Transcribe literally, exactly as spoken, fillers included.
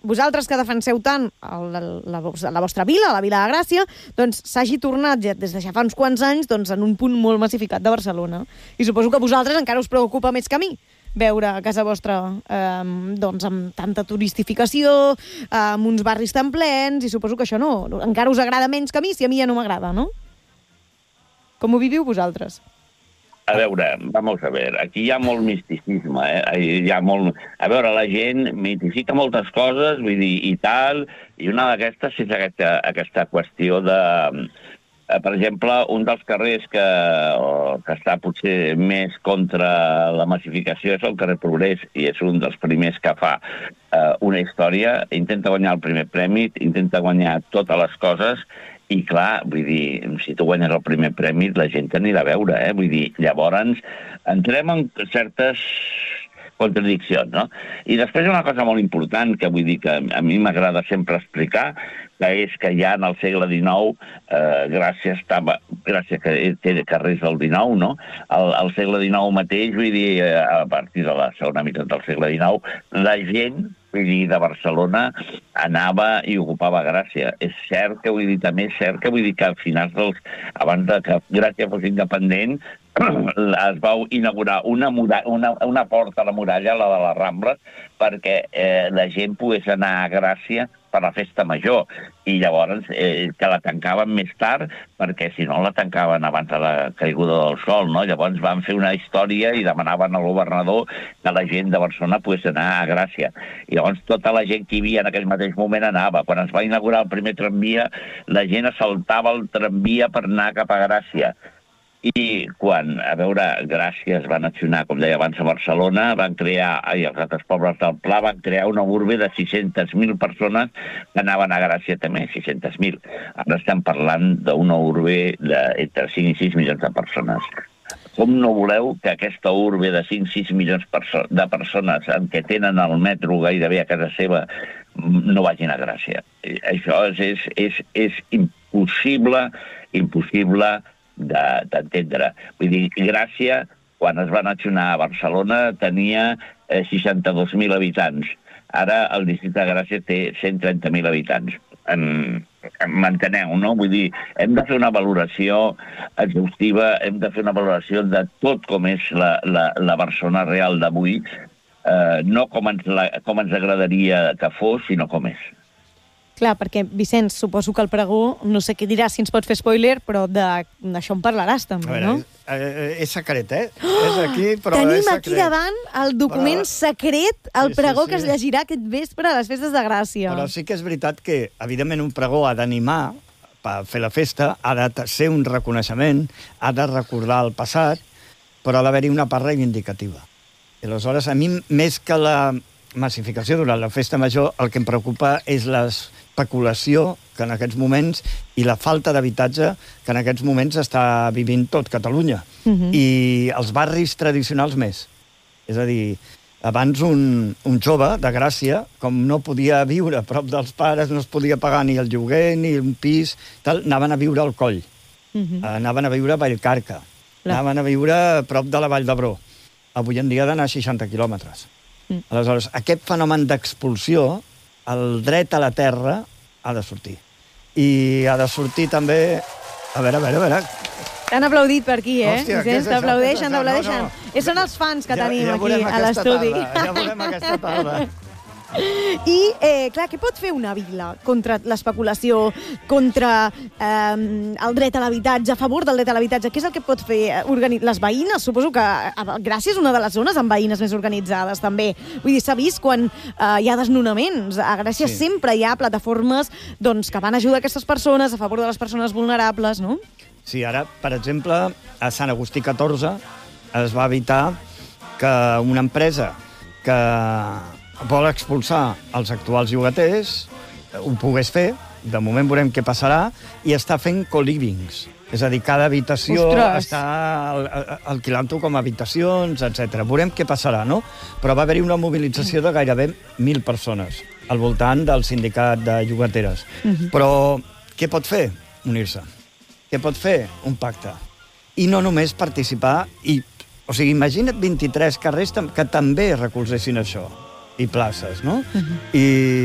vosaltres que defenseu tant el, la, la, la vostra vila, la Vila de Gràcia, doncs s'hagi tornat ja des de ja fa uns quants anys doncs, en un punt molt massificat de Barcelona. I suposo que a vosaltres encara us preocupa més que a mi veure a casa vostra eh, doncs, amb tanta turistificació, eh, amb uns barris tan plens, i suposo que això no, encara us agrada menys que a mi, si a mi ja no m'agrada, no? Com ho viviu vosaltres? A veure, vamos a ver, aquí hi ha molt misticisme, eh? Hi ha molt... A veure, la gent mitifica moltes coses, vull dir, i tal, i una d'aquestes és aquesta, aquesta qüestió de... Per exemple, un dels carrers que, que està potser més contra la massificació és el carrer Progrés, i és un dels primers que fa eh, una història, intenta guanyar el primer premi, intenta guanyar totes les coses, i clar, vull dir, si tu guanyes el primer premi, la gent t'anirà a veure, eh? Vull dir, llavors entrem en certes contradiccions, no? I després una cosa molt important que vull dir que a mi m'agrada sempre explicar, que és que ja en el segle dinou, eh, gràcies, estava, gràcies que té carrers del dinou, no? Al, al segle dinou mateix, vull dir, a partir de la segona meitat del segle dinou, la gent, vull dir, de Barcelona anava i ocupava Gràcia. És cert que, vull dir, també és cert que, vull dir, que al final dels, abans de que Gràcia fos independent, es va inaugurar una, una, una porta a la muralla, la de les Rambles, perquè eh, la gent pogués anar a Gràcia per la festa major, i llavors eh, que la tancaven més tard, perquè si no la tancaven abans de la caiguda del sol, no? Llavors van fer una història i demanaven al governador que la gent de Barcelona pogués anar a Gràcia. I llavors tota la gent que hi havia en aquell mateix moment anava. Quan es va inaugurar el primer tramvia, la gent assaltava el tramvia per anar cap a Gràcia. I quan, a veure, Gràcia es va nacionar, com deia abans, a Barcelona, van crear, i els altres pobles del Pla, van crear una urbe de sis-centes mil persones que anaven a Gràcia també, sis-centes mil. Ara estem parlant d'una urbe d'entre cinc i sis milions de persones. Com no voleu que aquesta urbe de cinc i sis milions de persones en què tenen el metro gairebé a casa seva no vagin a Gràcia? Això és, és, és, és impossible, impossible d'entendre. Vull dir, Gràcia, quan es va nacionar a Barcelona, tenia eh, seixanta-dos mil habitants. Ara el districte de Gràcia té cent trenta mil habitants. En, m'enteneu, no? Vull dir, hem de fer una valoració exhaustiva, hem de fer una valoració de tot com és la, la, la Barcelona real d'avui, eh, no com ens, la, com ens agradaria que fos, sinó com és. Clar, perquè, Vicenç, suposo que el pregó, no sé què diràs, si ens pots fer spoiler, però d'això en parlaràs també, veure, no? És, és secret, eh? Oh! És aquí, però Tenim és secret. aquí davant el document però... secret, el sí, pregó sí, sí. que es llegirà aquest vespre a les festes de Gràcia. Però sí que és veritat que, evidentment, un pregó ha d'animar per fer la festa, ha de ser un reconeixement, ha de recordar el passat, però ha d'haver-hi una part reivindicativa. I aleshores, a mi, més que la massificació durant la festa major, el que em preocupa és l'especulació que en aquests moments i la falta d'habitatge que en aquests moments està vivint tot Catalunya. Uh-huh. I els barris tradicionals més. És a dir, abans un, un jove de Gràcia, com no podia viure a prop dels pares, no es podia pagar ni el lloguer ni un pis, tal, anaven a viure al Coll. Uh-huh. Anaven a viure a Vallcarca. Clar. Anaven a viure a prop de la Vall d'Hebron. Avui en dia ha d'anar a seixanta quilòmetres. Mm. Aleshores, aquest fenomen d'expulsió, el dret a la terra, ha de sortir. I ha de sortir també... A veure, a veure, a veure... T'han aplaudit per aquí, eh? Hòstia, què és això? T'aplaudeixen, t'aplaudeixen. No, no. I són els fans que ja, tenim ja aquí a l'estudi. Ja veurem aquesta tarda. I, eh, clar, què pot fer una vila contra l'especulació, contra eh, el dret a l'habitatge, a favor del dret a l'habitatge? Què és el que pot fer organi- les veïnes? Suposo que Gràcia és una de les zones amb veïnes més organitzades, també. Vull dir, s'ha vist quan eh, hi ha desnonaments. A Gràcia sí. Sempre hi ha plataformes doncs, que van ajudar aquestes persones a favor de les persones vulnerables, no? Sí, ara, per exemple, a Sant Agustí catorze es va evitar que una empresa que vol expulsar els actuals llogaters ho pogués fer, de moment veurem què passarà, i està fent co-livings. És a dir, cada habitació Ostres. Està alquilant-ho com a habitacions, etcètera. Veurem què passarà, no? Però va haver-hi una mobilització de gairebé mil persones al voltant del sindicat de llogateres. Uh-huh. Però què pot fer? Unir-se. Què pot fer? Un pacte. I no només participar i... O sigui, imagina't vint-i-tres carrers que també recolzessin això. I places, no? Uh-huh. I